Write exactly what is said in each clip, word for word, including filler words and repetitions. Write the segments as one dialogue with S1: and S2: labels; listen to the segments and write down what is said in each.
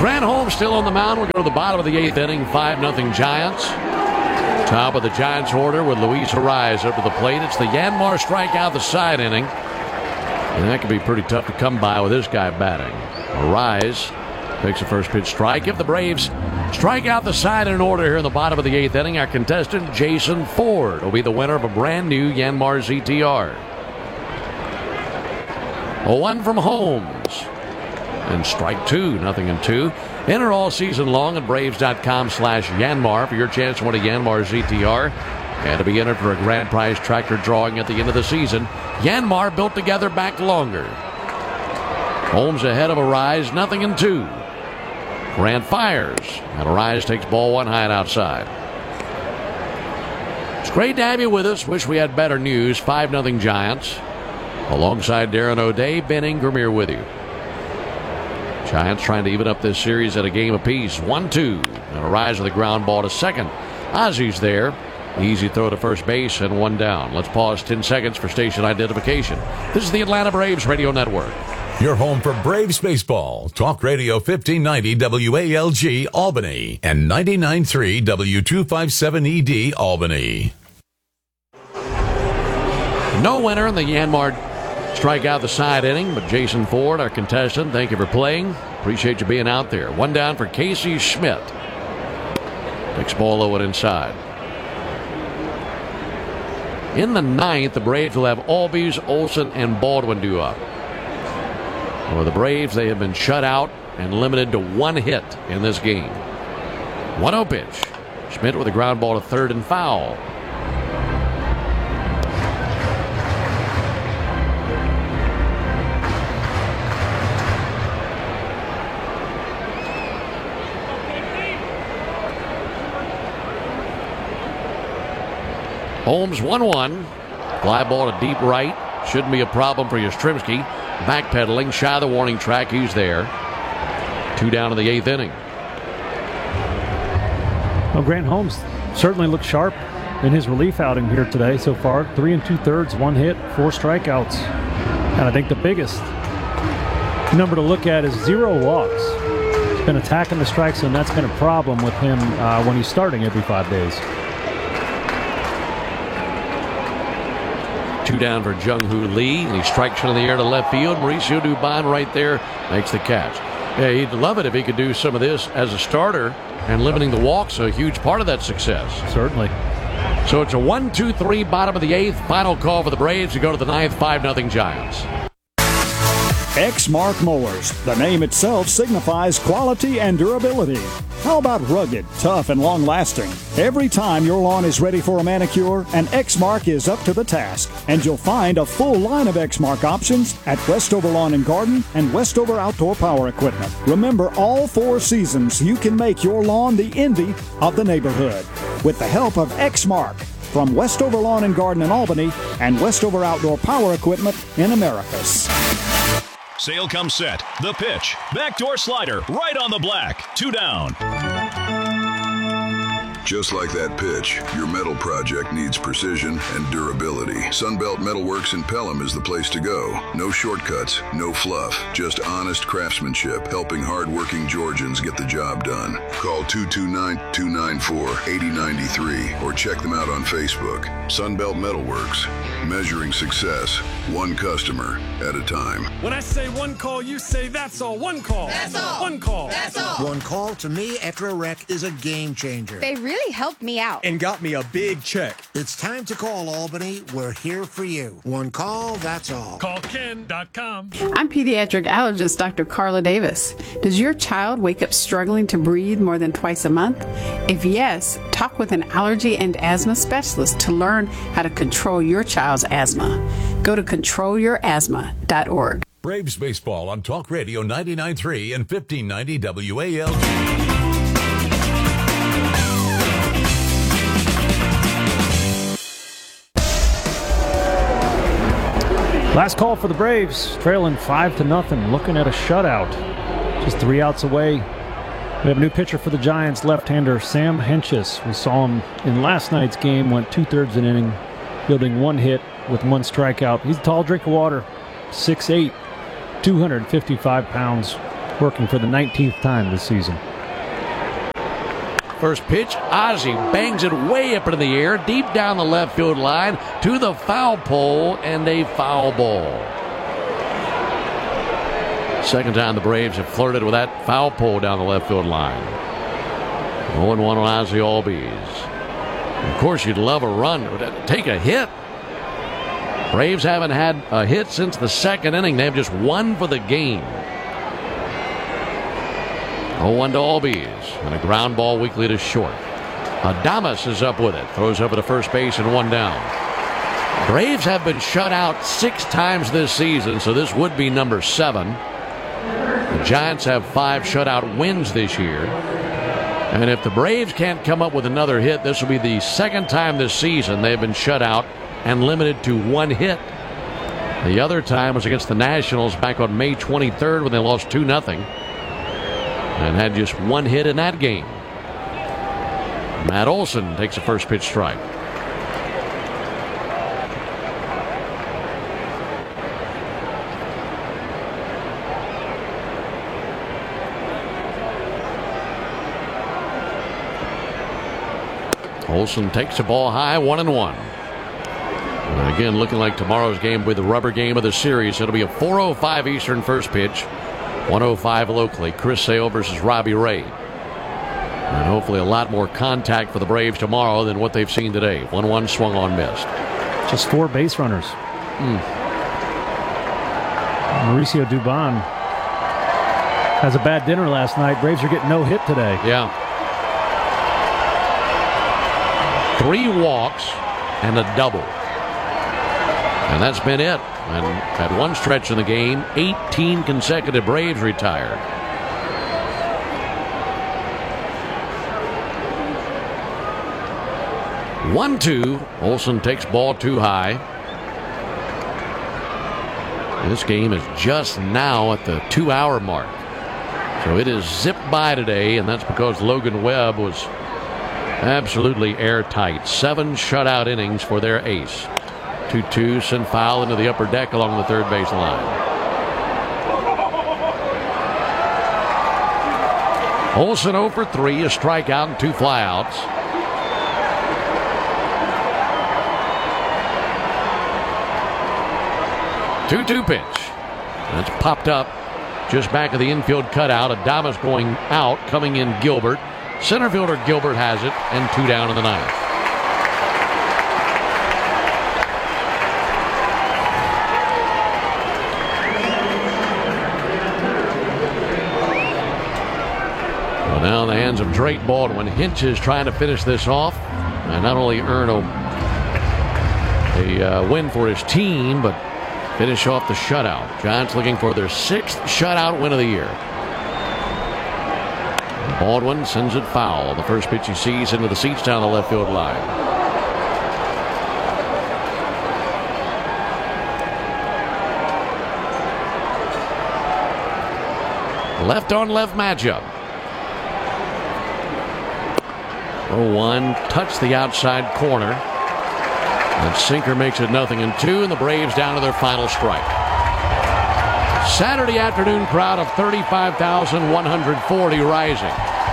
S1: Grant Holmes still on the mound. We'll go to the bottom of the eighth inning, five nothing Giants. Top of the Giants order with Luis Arraez up to the plate. It's the Yanmar strikeout the side inning. And that could be pretty tough to come by with this guy batting. Arraez takes the first pitch strike. If the Braves strike out the side in order here in the bottom of the eighth inning, our contestant Jason Ford will be the winner of a brand new Yanmar Z T R. A one from Holmes. And strike two, nothing and two. Enter all season long at Braves.com slash Yanmar for your chance to win a Yanmar Z T R and to be entered for a grand prize tractor drawing at the end of the season. Yanmar built together back longer. Holmes ahead of Arraez, nothing and two. Grant fires, and Arraez takes ball one high and outside. It's great to have you with us. Wish we had better news. five nothing Giants. Alongside Darren O'Day, Ben Ingram here with you. Giants trying to even up this series at a game apiece. one two. And Arraez with a ground ball to second. Ozzy's there. Easy throw to first base and one down. Let's pause ten seconds for station identification. This is the Atlanta Braves Radio Network.
S2: Your home for Braves baseball. Talk Radio fifteen ninety W A L G Albany and ninety-nine point three W two fifty-seven E D Albany.
S1: No winner in the Yanmar strikeout the side inning, but Jason Ford, our contestant, thank you for playing. Appreciate you being out there. One down for Casey Schmidt. Takes ball low and inside. In the ninth, the Braves will have Albies, Olsen, and Baldwin due up. For the Braves, they have been shut out and limited to one hit in this game. one oh pitch. Schmidt with a ground ball to third and foul. Holmes one one. Fly ball to deep right. Shouldn't be a problem for Yastrzemski. Backpedaling, shy of the warning track. He's there. Two down in the eighth inning.
S3: Well, Grant Holmes certainly looked sharp in his relief outing here today so far. Three and two-thirds, one hit, four strikeouts. And I think the biggest number to look at is zero walks. He's been attacking the strike zone. That's been a problem with him uh, when he's starting every five days.
S1: Two down for Jung-Hoo Lee, and he strikes into the air to left field. Mauricio Dubon right there makes the catch. Yeah, he'd love it if he could do some of this as a starter, and limiting the walks a huge part of that success.
S3: Certainly.
S1: So it's a one two three, bottom of the eighth. Final call for the Braves to go to the ninth, five nothing Giants.
S4: Exmark Mowers. The name itself signifies quality and durability. How about rugged, tough, and long-lasting? Every time your lawn is ready for a manicure, an Exmark is up to the task. And you'll find a full line of Exmark options at Westover Lawn and Garden and Westover Outdoor Power Equipment. Remember, all four seasons, you can make your lawn the envy of the neighborhood. With the help of Exmark from Westover Lawn and Garden in Albany and Westover Outdoor Power Equipment in Americus.
S5: Sale comes set. The pitch. Backdoor slider. Right on the black. Two down.
S6: Just like that pitch, your metal project needs precision and durability. Sunbelt Metalworks in Pelham is the place to go. No shortcuts, no fluff, just honest craftsmanship, helping hard-working Georgians get the job done. Call two two nine, two nine four, eight zero nine three or check them out on Facebook. Sunbelt Metalworks, measuring success, one customer at a time.
S7: When I say one call, you say that's all. One call.
S8: That's all.
S7: One call.
S8: That's all.
S9: One call to me after a wreck is a game changer.
S8: They really helped me out.
S7: And got me a big check.
S9: It's time to call Albany. We're here for you. One call, that's all.
S7: Call Ken dot com.
S10: I'm pediatric allergist Doctor Carla Davis. Does your child wake up struggling to breathe more than twice a month? If yes, talk with an allergy and asthma specialist to learn how to control your child's asthma. Go to control your asthma dot org.
S2: Braves baseball on Talk Radio ninety-nine point three and fifteen ninety W A L G.
S3: Last call for the Braves, trailing five to nothing, looking at a shutout. Just three outs away. We have a new pitcher for the Giants, left-hander Sam Hentges. We saw him in last night's game, went two-thirds an inning, yielding one hit with one strikeout. He's a tall drink of water, six eight, two hundred fifty-five pounds. working for the nineteenth time this season.
S1: First pitch, Ozzie bangs it way up into the air, deep down the left field line to the foul pole, and a foul ball. Second time the Braves have flirted with that foul pole down the left field line. oh and one on Ozzie Albies. Of course, you'd love a run. Take a hit. Braves haven't had a hit since the second inning. They have just one for the game. oh one to Albies, and a ground ball weakly to short. Adames is up with it. Throws over to first base and one down. Braves have been shut out six times this season, so this would be number seven. The Giants have five shutout wins this year. And if the Braves can't come up with another hit, this will be the second time this season they've been shut out and limited to one hit. The other time was against the Nationals back on May twenty-third when they lost two nothing and had just one hit in that game. Matt Olson takes a first pitch strike. Olson takes the ball high, one and one. And again, looking like tomorrow's game will be the rubber game of the series. It'll be a four oh five Eastern first pitch, one oh five locally. Chris Sale versus Robbie Ray. And hopefully a lot more contact for the Braves tomorrow than what they've seen today. one one swung on, missed.
S3: Just four base runners.
S1: Mm.
S3: Mauricio Dubon has a bad dinner last night. Braves are getting no hit today.
S1: Yeah. Three walks and a double. And that's been it. And at one stretch in the game, eighteen consecutive Braves retired. one two. Olson takes ball too high. This game is just now at the two-hour mark. So it is zipped by today, and that's because Logan Webb was absolutely airtight. Seven shutout innings for their ace. two two, send foul into the upper deck along the third base line. Olson oh for three, a strikeout and two flyouts. two two pitch. That's popped up just back of the infield cutout. Adames going out, coming in Gilbert. Center fielder Gilbert has it, and two down in the ninth. Well, now in the hands of Drake Baldwin. Hinch is trying to finish this off and not only earn a, a uh, win for his team, but finish off the shutout. Giants looking for their sixth shutout win of the year. Baldwin sends it foul. The first pitch he sees into the seats down the left field line. Left on left matchup. oh one, touch the outside corner. And sinker makes it nothing in two, and the Braves down to their final strike. Saturday afternoon crowd of thirty-five thousand one hundred forty rising.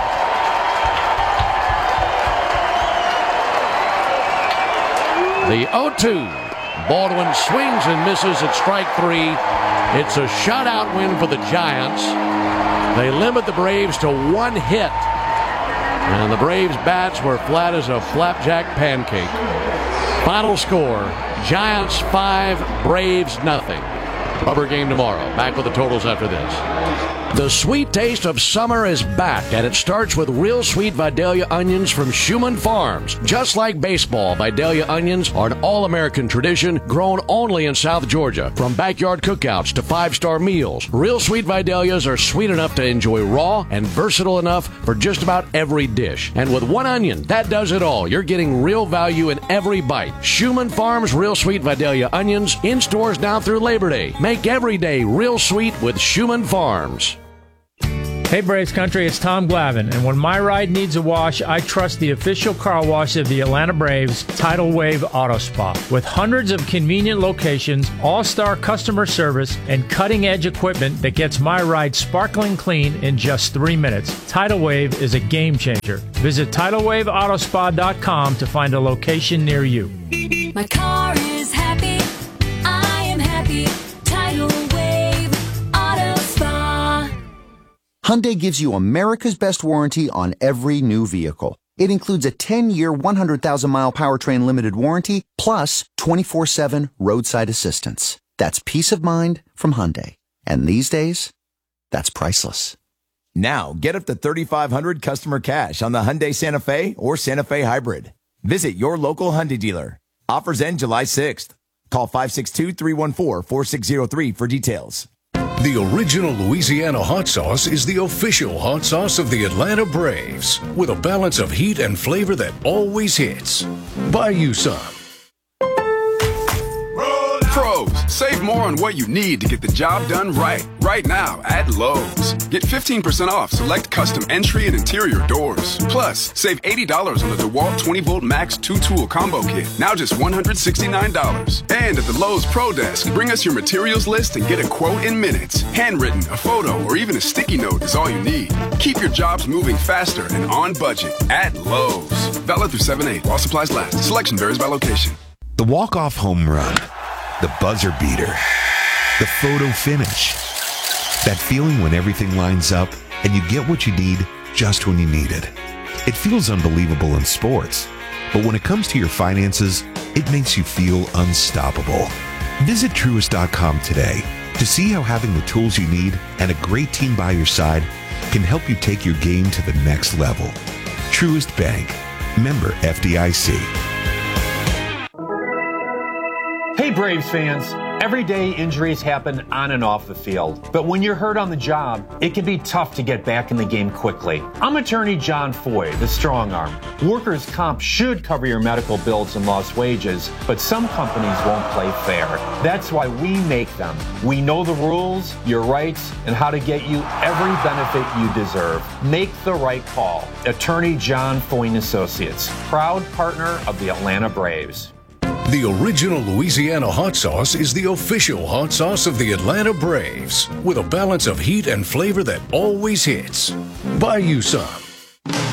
S1: The oh two. Baldwin swings and misses at strike three. It's a shutout win for the Giants. They limit the Braves to one hit. And the Braves' bats were flat as a flapjack pancake. Final score, Giants five, Braves nothing. Rubber game tomorrow. Back with the totals after this. The sweet taste of summer is back, and it starts with real sweet Vidalia onions from Schumann Farms. Just like baseball, Vidalia onions are an all-American tradition grown only in South Georgia. From backyard cookouts to five-star meals, real sweet Vidalias are sweet enough to enjoy raw and versatile enough for just about every dish. And with one onion, that does it all. You're getting real value in every bite. Schumann Farms Real Sweet Vidalia onions in stores now through Labor Day. Make every day real sweet with Schumann Farms.
S8: Hey Braves Country, it's Tom Glavine, and when my ride needs a wash, I trust the official car wash of the Atlanta Braves, Tidal Wave Auto Spa. With hundreds of convenient locations, all-star customer service, and cutting-edge equipment that gets my ride sparkling clean in just three minutes, Tidal Wave is a game changer. Visit tidal wave auto spa dot com to find a location near you.
S11: My car is happy, I am happy, Tidal Wave Auto Spa.
S12: Hyundai gives you America's best warranty on every new vehicle. It includes a ten-year, one hundred thousand mile powertrain limited warranty, plus twenty-four seven roadside assistance. That's peace of mind from Hyundai. And these days, that's priceless.
S13: Now, get up to thirty-five hundred dollars customer cash on the Hyundai Santa Fe or Santa Fe Hybrid. Visit your local Hyundai dealer. Offers end July sixth. Call five six two, three one four, four six zero three for details.
S14: The original Louisiana hot sauce is the official hot sauce of the Atlanta Braves, with a balance of heat and flavor that always hits. Buy you some.
S15: Pros, save more on what you need to get the job done right. Right now at Lowe's. Get fifteen percent off select custom entry and interior doors. Plus, save eighty dollars on the DeWalt twenty volt Max two tool combo kit. Now just one hundred sixty-nine dollars. And at the Lowe's Pro Desk, bring us your materials list and get a quote in minutes. Handwritten, a photo, or even a sticky note is all you need. Keep your jobs moving faster and on budget at Lowe's. Valid through seven eight while supplies last. Selection varies by location.
S16: The walk-off home run. The buzzer beater. The photo finish. That feeling when everything lines up and you get what you need just when you need it. It feels unbelievable in sports, but when it comes to your finances, it makes you feel unstoppable. Visit Truist dot com today to see how having the tools you need and a great team by your side can help you take your game to the next level. Truist Bank. Member F D I C.
S17: Hey Braves fans, everyday injuries happen on and off the field, but when you're hurt on the job, it can be tough to get back in the game quickly. I'm attorney John Foy, the strong arm. Workers' comp should cover your medical bills and lost wages, but some companies won't play fair. That's why we make them. We know the rules, your rights, and how to get you every benefit you deserve. Make the right call. Attorney John Foy and Associates, proud partner of the Atlanta Braves.
S14: The original Louisiana hot sauce is the official hot sauce of the Atlanta Braves, with a balance of heat and flavor that always hits. Buy you some.